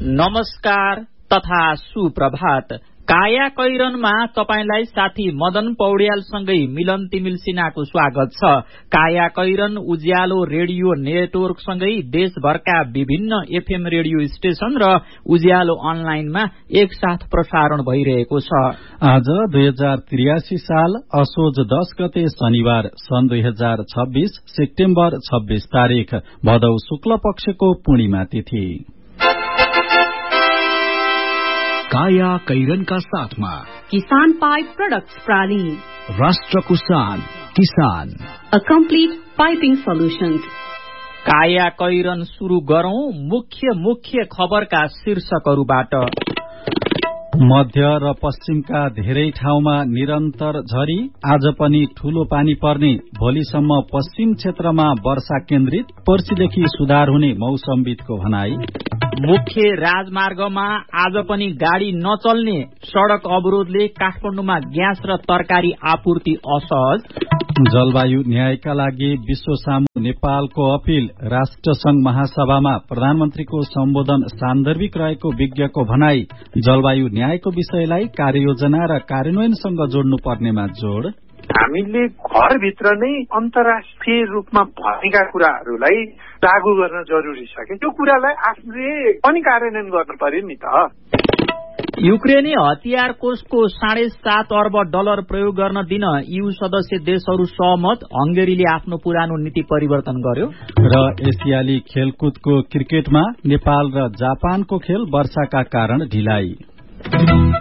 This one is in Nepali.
नमस्कार तथा सुप्रभात। काया कैरनमा तपाईलाई साथी मदन पौड्यालसँगै मिलन तिमिल सिन्हाको स्वागत छ। काया कैरन उज्यालो रेडियो नेटवर्कसँगै देशभरका विभिन्न एफएम रेडियो स्टेशन र उज्यालो अनलाइनमा एकसाथ प्रसारण भइरहेको छ। आज 2083 साल असोज 10 गते शनिबार सन् 2026 सेप्टेम्बर 26 तारिक भदौ शुक्ल पक्षको पूर्णिमा तिथि। काया कैरनका साथमा किसान पाइप प्रोडक्ट्स प्राली, राष्ट्रको शान किसान, अ कम्प्लिट पाइपिङ सोल्युशन्स। काया कैरन सुरु गरौं मुख्य खबरका शीर्षकहरूबाट। मध्य र पश्चिमका धेरै ठाउँमा निरन्तर झरी, आज पनि ठूलो पानी पर्ने, भोलिसम्म पश्चिम क्षेत्रमा वर्षा केन्द्रित, पर्सिदेखि सुधार हुने मौसमविदको भनाई। मुख्य राजमार्गमा आज पनि गाड़ी नचल्ने, सड़क अवरोधले काठमाडौँमा ग्यास र तरकारी आपूर्ति असहज। जलवायु न्यायका लागि विश्व सामु नेपालको अपील, राष्ट्रसंघ महासभामा प्रधानमन्त्रीको सम्बोधन सान्दर्भिक रहेको विज्ञको भनाई। जलवायु न्यायको विषयलाई कार्ययोजना र कार्यान्वयनसँग जोड्नु पर्नेमा जोड़। हामीले घरभित्र नै अन्तर्राष्ट्रिय रूपमा भनेका कुराहरूलाई लागू गर्न जरुरी छ कि त्यो कुरालाई आफूले पनि कार्यान्वयन गर्नु पर्यो नि त। युक्रेनी हतियार कोषको $7.5 अर्ब प्रयोग गर्न दिन EU सदस्य देशहरू सहमत। हंगेरीले आफ्नो पुरानो नीति परिवर्तन गर्यो। र एसियाली खेलकुदको क्रिकेटमा नेपाल र जापानको खेल वर्षाका कारण ढिलाइ।